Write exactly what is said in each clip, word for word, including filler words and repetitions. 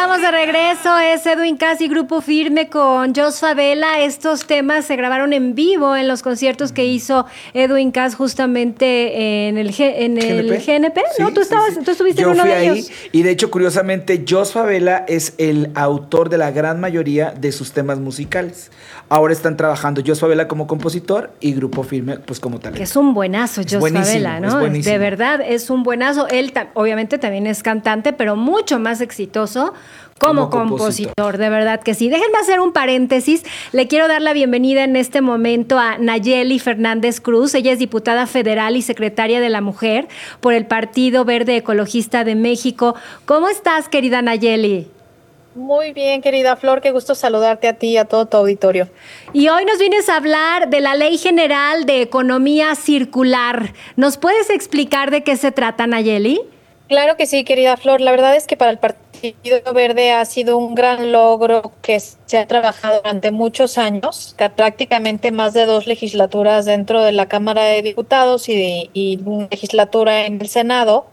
estamos de regreso, es Edwin Cass y Grupo Firme con Jos Favela. Estos temas se grabaron en vivo en los conciertos que hizo Edwin Cass justamente en el, G, en el G N P, ¿no? Sí, tú, estabas, sí, sí. tú estuviste Yo en uno fui de ahí, ellos. Y de hecho, curiosamente, Jos Favela es el autor de la gran mayoría de sus temas musicales. Ahora están trabajando Jos Favela como compositor y Grupo Firme pues como talento. Que es un buenazo, Es Jos buenísimo, Favela, ¿no? es buenísimo. De verdad, es un buenazo. Él ta- obviamente también es cantante, pero mucho más exitoso como, Como compositor. compositor. De verdad que sí. Déjenme hacer un paréntesis. Le quiero dar la bienvenida en este momento a Nayeli Fernández Cruz. Ella es diputada federal y secretaria de la Mujer por el Partido Verde Ecologista de México. ¿Cómo estás, querida Nayeli? Muy bien, querida Flor, qué gusto saludarte a ti y a todo tu auditorio. Y hoy nos vienes a hablar de la Ley General de Economía Circular. ¿Nos puedes explicar de qué se trata, Nayeli? Claro que sí, querida Flor. La verdad es que para el Partido Verde ha sido un gran logro que se ha trabajado durante muchos años, que prácticamente más de dos legislaturas dentro de la Cámara de Diputados y, de, y una legislatura en el Senado,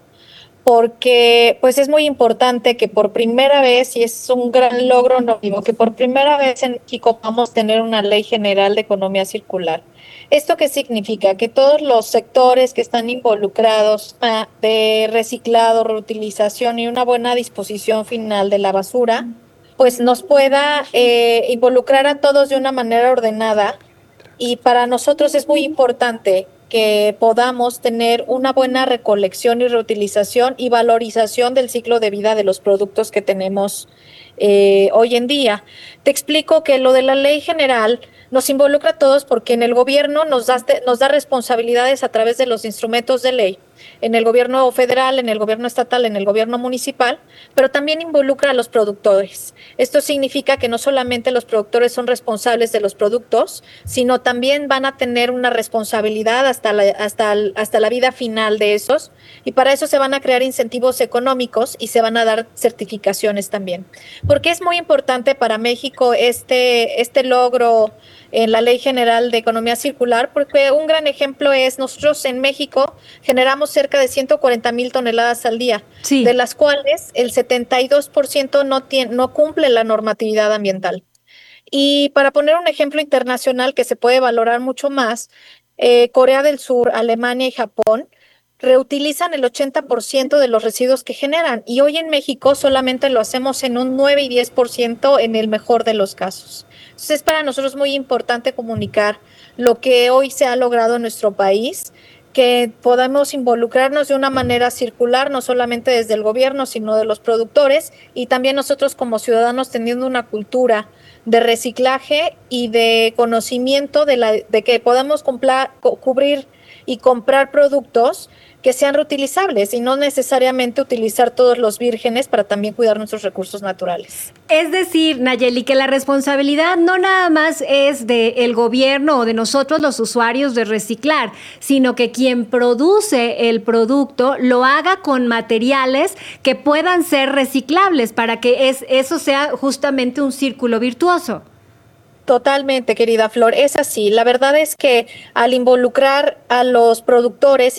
porque pues es muy importante que por primera vez, y es un gran logro, no digo, que por primera vez en México vamos a tener una ley general de economía circular. ¿Esto qué significa? Que todos los sectores que están involucrados ah, de reciclado, reutilización y una buena disposición final de la basura, pues nos pueda eh, involucrar a todos de una manera ordenada. Y para nosotros es muy importante que podamos tener una buena recolección y reutilización y valorización del ciclo de vida de los productos que tenemos eh, hoy en día. Te explico que lo de la ley general nos involucra a todos porque en el gobierno nos da, nos da responsabilidades a través de los instrumentos de ley, en el gobierno federal, en el gobierno estatal, en el gobierno municipal, pero también involucra a los productores. Esto significa que no solamente los productores son responsables de los productos, sino también van a tener una responsabilidad hasta la, hasta, hasta la vida final de esos, y para eso se van a crear incentivos económicos y se van a dar certificaciones también. Porque es muy importante para México este, este logro en la Ley General de Economía Circular, porque un gran ejemplo es nosotros en México generamos cerca de ciento cuarenta mil toneladas al día, Sí. de las cuales el setenta y dos por ciento no, tiene, no cumple la normatividad ambiental. Y para poner un ejemplo internacional que se puede valorar mucho más, eh, Corea del Sur, Alemania y Japón reutilizan el ochenta por ciento de los residuos que generan, y hoy en México solamente lo hacemos en un nueve y diez por ciento en el mejor de los casos. Entonces es para nosotros muy importante comunicar lo que hoy se ha logrado en nuestro país, que podamos involucrarnos de una manera circular, no solamente desde el gobierno, sino de los productores, y también nosotros como ciudadanos teniendo una cultura de reciclaje y de conocimiento de, la, de que podamos cumplir, cubrir y comprar productos que sean reutilizables y no necesariamente utilizar todos los vírgenes para también cuidar nuestros recursos naturales. Es decir, Nayeli, que la responsabilidad no nada más es del gobierno o de nosotros los usuarios de reciclar, sino que quien produce el producto lo haga con materiales que puedan ser reciclables para que es, eso sea justamente un círculo virtuoso. Totalmente, querida Flor, es así. La verdad es que al involucrar a los productores